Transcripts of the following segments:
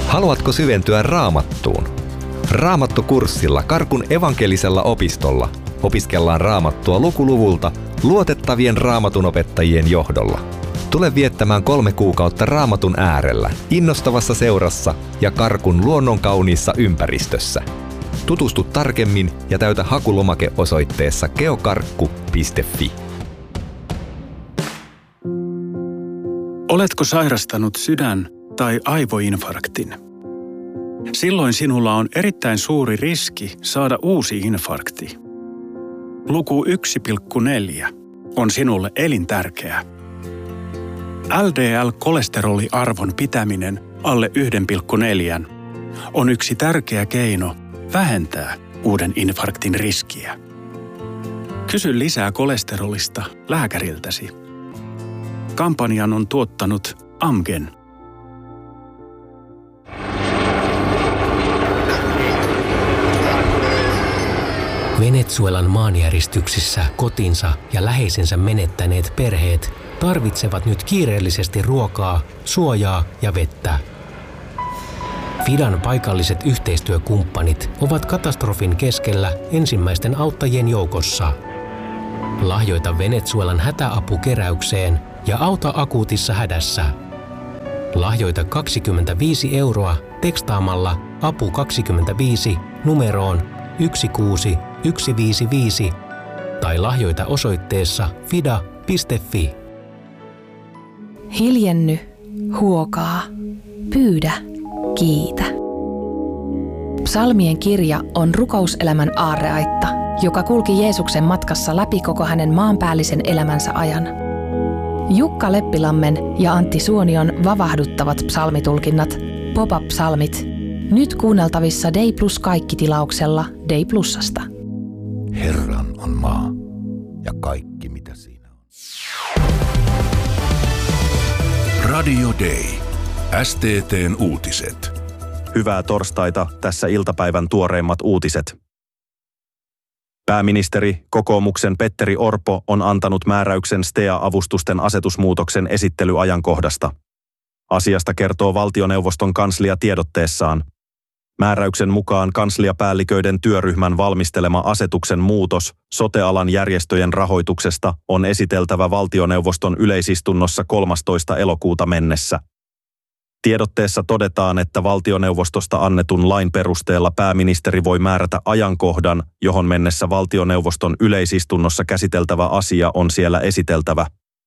Haluatko syventyä Raamattuun? Raamattukurssilla Karkun evankelisella opistolla opiskellaan Raamattua lukuluvulta luotettavien raamatunopettajien johdolla. Tule viettämään 3 kuukautta Raamatun äärellä, innostavassa seurassa ja Karkun luonnonkauniissa ympäristössä. Tutustu tarkemmin ja täytä hakulomake osoitteessa geokarkku.fi. Oletko sairastanut sydän- tai aivoinfarktin? Silloin sinulla on erittäin suuri riski saada uusi infarkti. Luku 1,4 on sinulle elintärkeä. LDL-kolesteroliarvon pitäminen alle 1,4 on yksi tärkeä keino vähentää uuden infarktin riskiä. Kysy lisää kolesterolista lääkäriltäsi. Kampanjan on tuottanut Amgen. Venezuelan maanjäristyksissä kotinsa ja läheisensä menettäneet perheet tarvitsevat nyt kiireellisesti ruokaa, suojaa ja vettä. FIDAn paikalliset yhteistyökumppanit ovat katastrofin keskellä ensimmäisten auttajien joukossa. Lahjoita Venezuelan hätäapukeräykseen ja auta akuutissa hädässä. Lahjoita 25 € tekstaamalla apu 25 numeroon 16155 tai lahjoita osoitteessa fida.fi. Hiljenny, huokaa, pyydä, kiitä. Psalmien kirja on rukouselämän aarreaitta, joka kulki Jeesuksen matkassa läpi koko hänen maanpäällisen elämänsä ajan. Jukka Leppilammen ja Antti Suonion vavahduttavat psalmitulkinnat, Pop-up-psalmit, nyt kuunneltavissa Day Plus kaikki-tilauksella Day Plusasta. Herran on maa ja kaikki mitä siinä on. Radio Day. STT:n uutiset. Hyvää torstaita, tässä iltapäivän tuoreimmat uutiset. Pääministeri, kokoomuksen Petteri Orpo on antanut määräyksen STEA-avustusten asetusmuutoksen esittelyajankohdasta. Asiasta kertoo valtioneuvoston kanslia tiedotteessaan. Määräyksen mukaan kansliapäälliköiden työryhmän valmistelema asetuksen muutos sote-alan järjestöjen rahoituksesta on esiteltävä valtioneuvoston yleisistunnossa 13. elokuuta mennessä. Tiedotteessa todetaan, että valtioneuvostosta annetun lain perusteella pääministeri voi määrätä ajankohdan, johon mennessä valtioneuvoston yleisistunnossa käsiteltävä asia on siellä esiteltävä.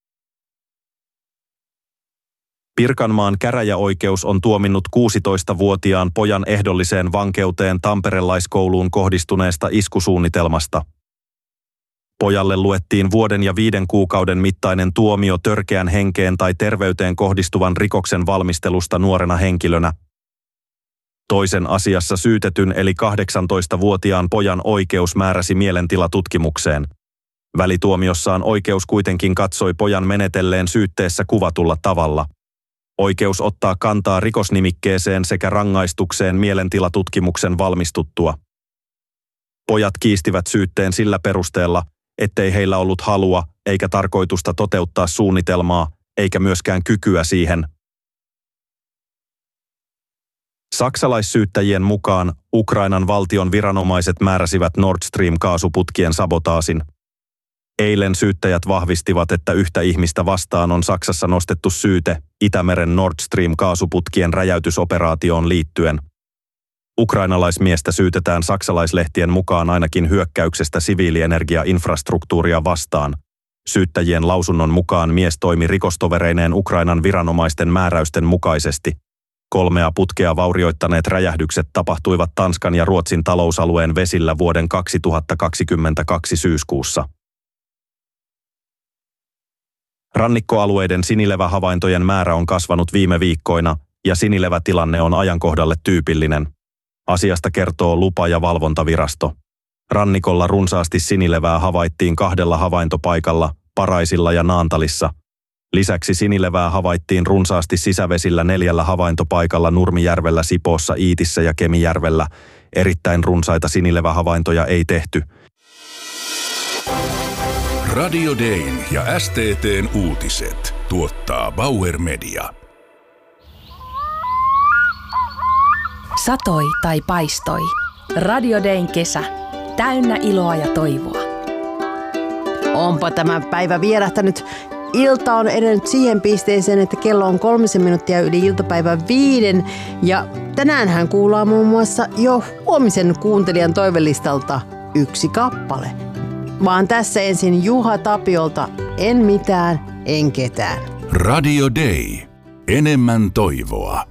Pirkanmaan käräjäoikeus on tuominnut 16-vuotiaan pojan ehdolliseen vankeuteen tamperelaiskouluun kohdistuneesta iskusuunnitelmasta. Pojalle luettiin 1 vuoden ja 5 kuukauden mittainen tuomio törkeän henkeen tai terveyteen kohdistuvan rikoksen valmistelusta nuorena henkilönä. Toisen asiassa syytetyn eli 18-vuotiaan pojan oikeus määräsi mielentilatutkimukseen. Välituomiossaan oikeus kuitenkin katsoi pojan menetelleen syytteessä kuvatulla tavalla. Oikeus ottaa kantaa rikosnimikkeeseen sekä rangaistukseen mielentilatutkimuksen valmistuttua. Pojat kiistivät syytteen sillä perusteella, ettei heillä ollut halua eikä tarkoitusta toteuttaa suunnitelmaa, eikä myöskään kykyä siihen. Saksalaissyyttäjien mukaan Ukrainan valtion viranomaiset määräsivät Nord Stream-kaasuputkien sabotaasin. Eilen syyttäjät vahvistivat, että yhtä ihmistä vastaan on Saksassa nostettu syyte Itämeren Nord Stream-kaasuputkien räjäytysoperaatioon liittyen. Ukrainalaismiestä syytetään saksalaislehtien mukaan ainakin hyökkäyksestä siviilienergiainfrastruktuuria vastaan. Syyttäjien lausunnon mukaan mies toimi rikostovereineen Ukrainan viranomaisten määräysten mukaisesti. 3 putkea vaurioittaneet räjähdykset tapahtuivat Tanskan ja Ruotsin talousalueen vesillä vuoden 2022 syyskuussa. Rannikkoalueiden sinilevähavaintojen määrä on kasvanut viime viikkoina ja sinilevätilanne on ajankohdalle tyypillinen. Asiasta kertoo lupa- ja valvontavirasto. Rannikolla runsaasti sinilevää havaittiin 2 havaintopaikalla, Paraisilla ja Naantalissa. Lisäksi sinilevää havaittiin runsaasti sisävesillä 4 havaintopaikalla Nurmijärvellä, Sipoossa, Iitissä ja Kemijärvellä. Erittäin runsaita sinilevähavaintoja ei tehty. Radio Dayn ja STT:n uutiset tuottaa Bauer Media. Satoi tai paistoi. Radio Dayn kesä. Täynnä iloa ja toivoa. Onpa tämä päivä vierähtänyt. Ilta on edennyt siihen pisteeseen, että kello on 3 minuuttia yli iltapäivän 5. Ja tänäänhän kuullaan muun muassa jo huomisen kuuntelijan toivelistalta 1 kappale. Vaan tässä ensin Juha Tapiolta En mitään, en ketään. Radio Day. Enemmän toivoa.